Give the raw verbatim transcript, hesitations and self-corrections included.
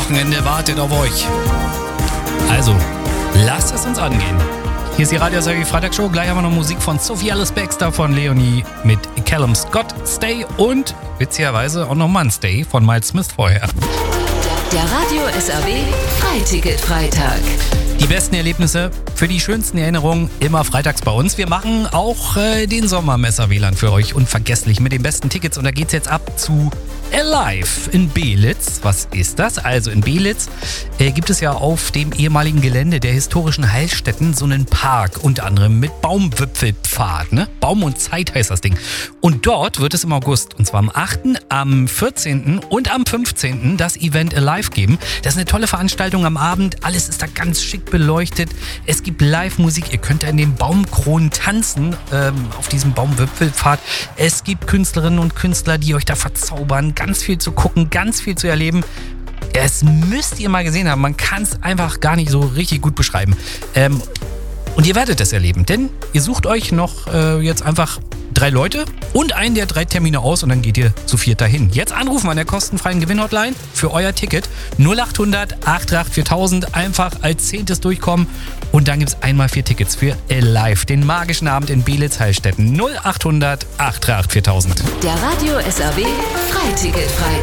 Wochenende wartet auf euch. Also, lasst es uns angehen. Hier ist die Radio Sergi Freitagsshow. Gleich haben wir noch Musik von Sophie Alice Baxter von Leonie mit Callum Scott, Stay und witzigerweise auch noch Mann Stay von Miles Smith vorher. Der Radio S R W Freiticket Freitag. Die besten Erlebnisse für die schönsten Erinnerungen immer freitags bei uns. Wir machen auch äh, den Sommermesser W L A N für euch unvergesslich mit den besten Tickets. Und da geht's jetzt ab zu Alive in Belitz. Was ist das? Also in Belitz äh, gibt es ja auf dem ehemaligen Gelände der historischen Heilstätten so einen Park, unter anderem mit Baumwipfelpfad, ne? Baum und Zeit heißt das Ding. Und dort wird es im August, und zwar am achten, am vierzehnten und am fünfzehnten das Event Alive geben. Das ist eine tolle Veranstaltung am Abend. Alles ist da ganz schick beleuchtet. Es gibt Live-Musik. Ihr könnt in den Baumkronen tanzen, ähm, auf diesem Baumwipfelpfad. Es gibt Künstlerinnen und Künstler, die euch da verzaubern. Ganz viel zu gucken, ganz viel zu erleben. Das müsst ihr mal gesehen haben. Man kann es einfach gar nicht so richtig gut beschreiben. Ähm, und ihr werdet es erleben, denn ihr sucht euch noch äh, jetzt einfach drei Leute und einen der drei Termine aus und dann geht ihr zu viert dahin. Jetzt anrufen an der kostenfreien Gewinnhotline für euer Ticket null acht hundert acht acht viertausend, einfach als Zehntes durchkommen und dann gibt es einmal vier Tickets für Alive, den magischen Abend in Belitz-Heilstätten. null acht hundert acht acht viertausend. Der Radio S R W Freiticket Freitag.